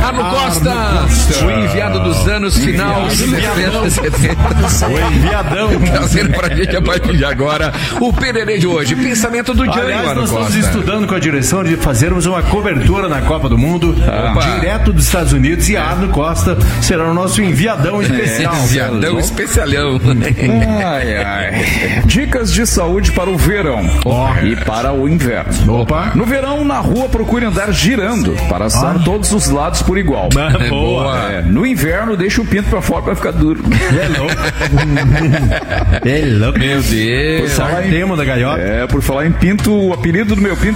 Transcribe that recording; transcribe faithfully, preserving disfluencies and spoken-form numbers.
Arno Costa, o enviado dos anos final sessenta, setenta. O enviadão. Trazendo pra gente a partir de agora o Pererê de hoje. Pensamento do Django, Aliás, Arno nós Costa. estamos estudando com a direção de fazermos uma cobertura na Copa do Mundo, Opa. direto dos Estados Unidos, e Arno Costa será o nosso enviadão especial. É, enviadão especialhão. Ai, ai. Dicas de saúde para o verão e para o inverno. Opa. No verão, na rua, procure andar girando para assar todos os lados por igual. Ah, boa. É, no inverno, deixa o pinto pra fora pra ficar duro. É louco. É louco. Meu Deus. Por falar em tema da gaiola. É, por falar em pinto, o apelido do meu pinto